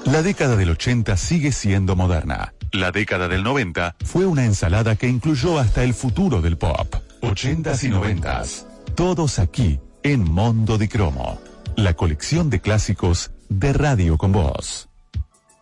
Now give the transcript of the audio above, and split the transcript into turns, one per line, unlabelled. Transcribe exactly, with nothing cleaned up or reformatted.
La década del ochenta sigue siendo moderna. La década del noventa fue una ensalada que incluyó hasta el futuro del pop. Ochentas y noventas. Todos aquí en Mondo di Cromo. La colección de clásicos de Radio con Voz.